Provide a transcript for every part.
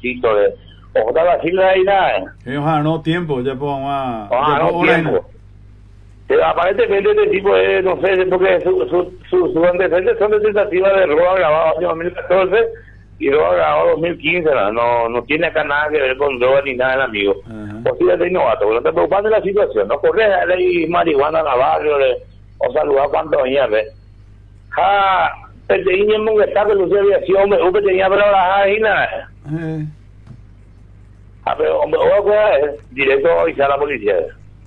Juancito de otra la sigla ahí nada. Ojalá no tiempo, ya podemos a... Ojalá no tiempo. Pero aparentemente este tipo es, no sé, porque sus antecedentes son de tentativa de robo agravado año 2014 y robo agravado 2015, no tiene acá nada que ver con droga ni nada el amigo. Posiblemente novato, no te preocupas de la situación, no corres a ley marihuana en la barrio, o saludar cuánto venía a ver. Ja, tenía un está que lucía aviación, me tenía para bajar y nada. Pero hombre, directo a avisar a la policía.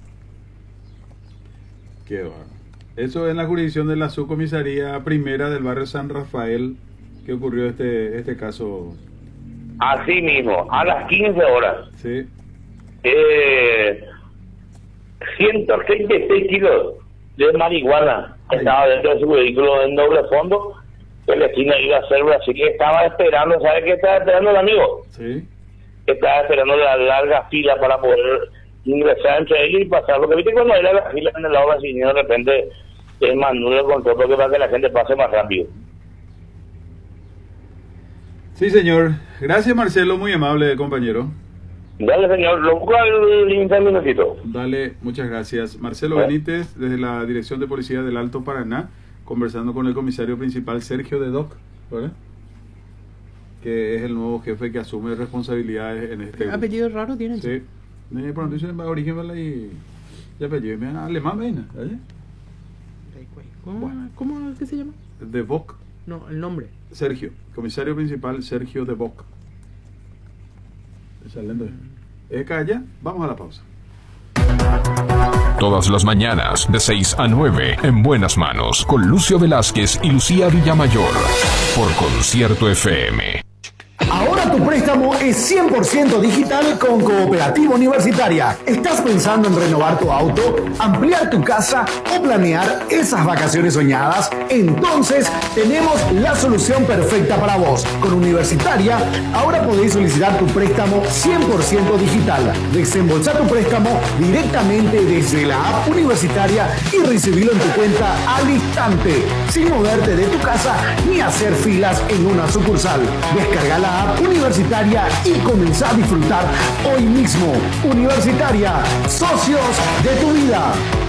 Qué bueno. Eso es en la jurisdicción de la subcomisaría primera del barrio San Rafael que ocurrió este caso. Así mismo, a las 15 horas. Sí. 136 kilos de marihuana estaba dentro de su vehículo en doble fondo. El destino iba a ser Brasil, que estaba esperando, ¿sabe qué estaba esperando el amigo? Sí. Estaba esperando la larga fila para poder ingresar entre ellos y pasar, porque viste cuando era la fila en el lado brasileño, de repente es más nulo el control, porque para que la gente pase más rápido. Sí, señor. Gracias, Marcelo, muy amable, compañero. Dale, señor, lo busco en 10 minutitos. Dale, muchas gracias. Marcelo Benítez, desde la Dirección de Policía del Alto Paraná, conversando con el comisario principal Sergio de Doc, ¿verdad? Que es el nuevo jefe que asume responsabilidades en este... ¿Qué apellido raro tienen? Sí. Por donde dice origen, ¿vale? Y apellido, alemán, ¿verdad? ¿Cómo es que se llama? De Bock. No, el nombre. Sergio, comisario principal Sergio de Bock. ¿Es calla? Vamos a la pausa. Todas las mañanas, de 6 a 9, en Buenas Manos, con Lucio Velázquez y Lucía Villamayor, por Concierto FM. Ahora tu préstamo es 100% digital con Cooperativa Universitaria. ¿Estás pensando en renovar tu auto, ampliar tu casa o planear esas vacaciones soñadas? Entonces tenemos la solución perfecta para vos. Con Universitaria, ahora podéis solicitar tu préstamo 100% digital. Desembolsar tu préstamo directamente desde la app Universitaria y recibirlo en tu cuenta al instante, sin moverte de tu casa ni hacer filas en una sucursal. Descarga la app Universitaria y comenzá a disfrutar hoy mismo. Universitaria, socios de tu vida.